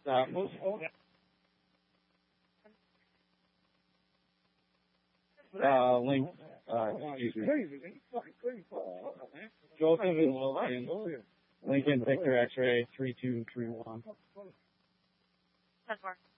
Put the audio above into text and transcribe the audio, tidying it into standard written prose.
Link, excuse me. Joseph Lincoln Victor X-ray 3231. 10-4.